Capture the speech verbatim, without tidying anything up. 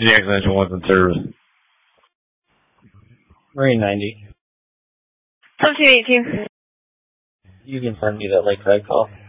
Jackson Engine one's in service. Marine ninety. seventeen eighteen. You can send me that Lakeside call.